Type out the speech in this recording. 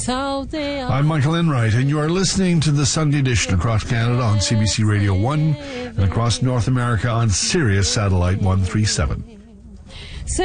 I'm Michael Enright, and you are listening to the Sunday edition across Canada on CBC Radio 1 and across North America on Sirius Satellite 137.